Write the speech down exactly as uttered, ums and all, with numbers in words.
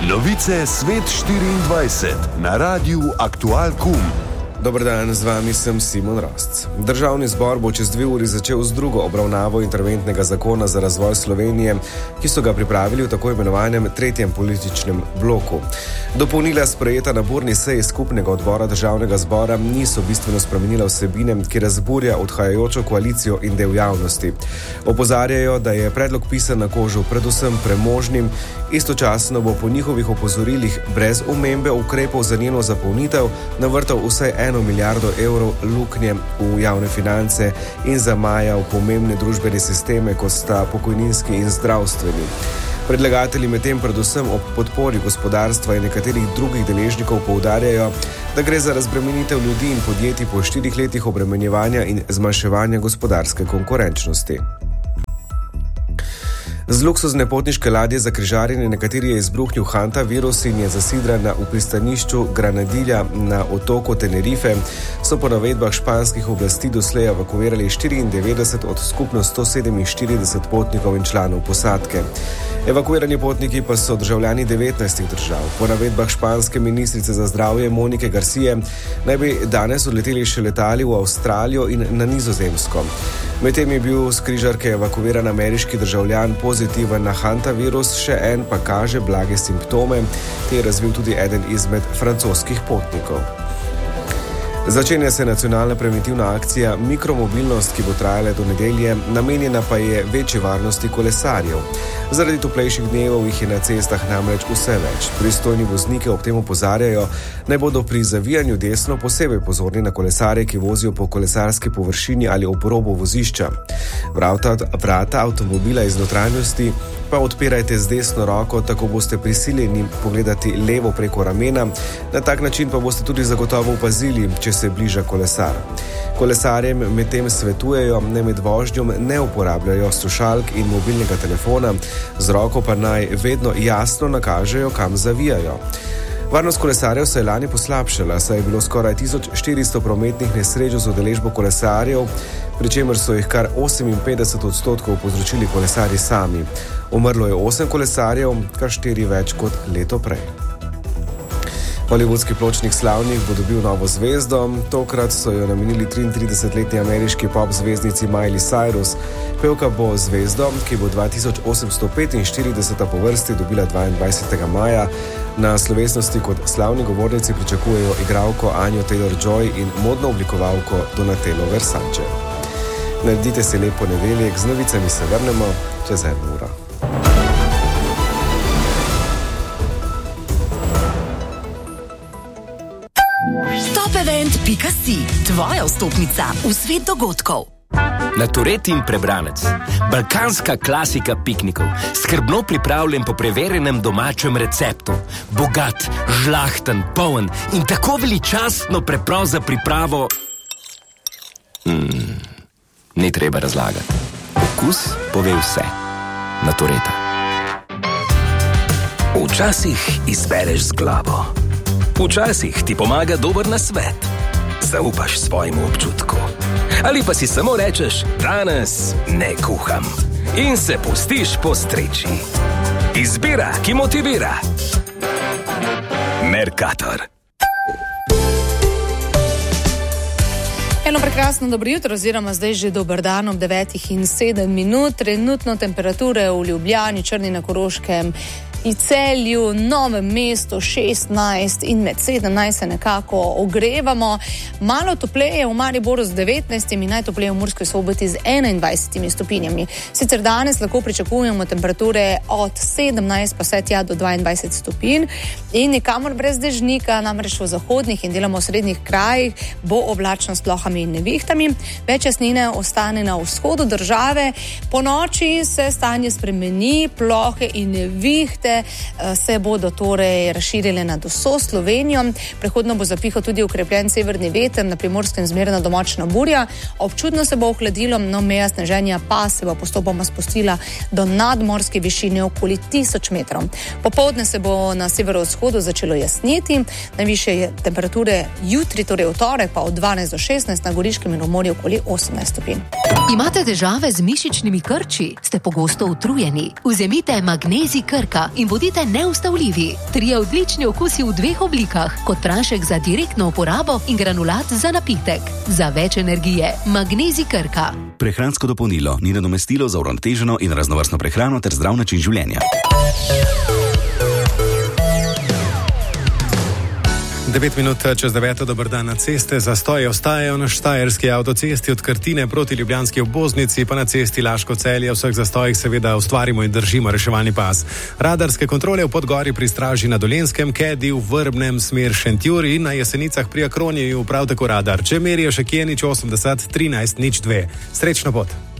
Novice Svet štiriindvajset na radiju Aktual punkt com. Dober dan, z vami sem Simon Rostc. Državni zbor bo čez dve uri začel z drugo obravnavo interventnega zakona za razvoj Slovenije, ki so ga pripravili v tako imenovanem tretjem političnem bloku. Dopolnila sprejeta na burni seji skupnega odbora državnega zbora niso bistveno spremenila vsebine, ki razburja odhajajočo koalicijo in del javnosti. Opozarjajo, da je predlog pisan na kožo predvsem premožnim, istočasno bo po njihovih opozorilih brez omembe ukrepov za njeno zapolnitev navrtal vsaj eno milijardo evrov luknje v javne finance in zamajal pomembne družbene sisteme, kot sta pokojninski in zdravstveni. Predlagatelji medtem predvsem ob podpori gospodarstva in nekaterih drugih deležnikov poudarjajo, da gre za razbremenitev ljudi in podjetij po štirih letih obremenjevanja in zmanjševanja gospodarske konkurenčnosti. Z luksuzne potniške ladje za križarjenje, na kateri je izbruhnil hantavirus in je zasidrana v pristanišču Granadilla na otoku Tenerife, so po navedbah španskih oblasti doslej evakuirali štiriindevetdeset od skupno sto sedeminštirideset potnikov in članov posadke. Evakuirani potniki pa so državljani devetnajstih držav. Po navedbah španske ministrice za zdravje Monike Garcije naj bi danes odleteli še letali v Avstralijo in na Nizozemsko. Medtem je bil s križarke evakuiran ameriški državljan pozitiven na hantavirus, še en pa kaže blage simptome, te je razvil tudi eden izmed francoskih potnikov. Začenja se nacionalna preventivna akcija Mikromobilnost, ki bo trajala do nedelje, namenjena pa je večji varnosti kolesarjev. Zaradi toplejših dnevov jih je na cestah namreč vse več. Pristojni vozniki ob tem opozarjajo, naj bodo pri zavijanju desno posebej pozorni na kolesarje, ki vozijo po kolesarski površini ali ob robu vozišča. Vrata, vrata avtomobila iz notranjosti pa odpirajte z desno roko, tako boste prisiljeni pogledati levo preko ramena. Na tak način pa boste tudi zagotovo opazili, če se bliža kolesar. Kolesarjem medtem svetujejo, naj med vožnjom ne uporabljajo slušalk in mobilnega telefona, z roko pa naj vedno jasno nakažejo, kam zavijajo. Varnost kolesarjev se je lani poslabšala, saj je bilo skoraj tisoč štiristo prometnih nesreč z udeležbo kolesarjev, pri čemer so jih kar oseminpetdeset odstotkov povzročili kolesarji sami. Umrlo je osem kolesarjev, kar štiri več kot leto prej. Hollywoodski pločnik Slavnih bo dobil novo zvezdo, tokrat so jo namenili triintridesetletni ameriški pop zvezdnici Miley Cyrus. Pevka bo zvezdo, ki bo dva tisoč osemsto petinštirideseta po vrsti dobila dvaindvajsetega maja. Na slovesnosti kot slavni govornici pričakujejo igralko Anjo Taylor-Joy in modno oblikovalko Donatello Versace. Naredite se lep ponedeljek, z novicami se vrnemo čez eno uro. Topevent pika si, tvoja vstopnica v svet dogodkov. Naturetin prebranec, balkanska klasika piknikov, skrbno pripravljen po preverjenem domačem receptu, bogat, žlahten, poln in tako veličastno preprost za pripravo. Mm, ni treba razlagati. Okus pove vse. Natureta. Včasih izbereš z glavo. Včasih ti pomaga dober nasvet. Zaupaš svojemu občutku. Ali pa si samo rečeš, danes ne kuham. In se pustiš postreči. Izbira, ki motivira. Mercator. Eno prekrasno dobro jutro, oziroma zdaj že dober dan ob devetih in sedem minut. Trenutno temperature v Ljubljani, Črni na Koroškem, v Celju, Novem mestu šestnajst in med sedemnajst se nekako ogrevamo. Malo topleje v Mariboru z devetnajstimi, najtopleje v Murski Soboti z enaindvajsetimi stopinjami. Sicer danes lahko pričakujemo temperature od sedemnajst pa vse tja do dvaindvajset stopinj in nikamor brez dežnika, namreč v zahodnih in deloma v srednjih krajih bo oblačno s plohami in nevihtami. Več jasnine ostane na vzhodu države. Po noči se stanje spremeni, plohe in nevihte se bodo torej razširile nad vso Slovenijo. Prehodno bo zapihal tudi ukrepljen severni veter, na Primorskem zmerna domačna burja. Občutno se bo ohladilo, no meja sneženja pa se bo postopoma spustila do nadmorske višine okoli tisoč metrov. Popoldne se bo na severovzhodu začelo jasniti, najvišje temperature jutri, torej v torek, pa od dvanajst do šestnajst, na Goriškem in v morju okoli osemnajst stopinj. Imate težave z mišičnimi krči? Ste pogosto utrujeni? Vzemite magnezij Krka in in bodite neustavljivi. Trije odlični okusi v dveh oblikah, kot prašek za direktno uporabo in granulat za napitek. Za več energije, Magnezij Krka. Prehransko dopolnilo ni nadomestilo za uravnoteženo in raznovrstno prehrano ter zdrav način življenja. devet minut čez deveto, dober dan na ceste. Zastoje ostajajo na štajerski avtocesti od Krtine proti ljubljanski obvoznici, pa na cesti Laško-Celje. V vseh zastojih seveda ustvarimo in držimo reševalni pas. Radarske kontrole v Podgori pri Straži na Dolenjskem, Kedi v Vrbnem smer Šentjur in na Jesenicah pri Akroniju prav tako radar. Če merijo še kje, nič osemdeset trinajst nič dve. Srečno pot!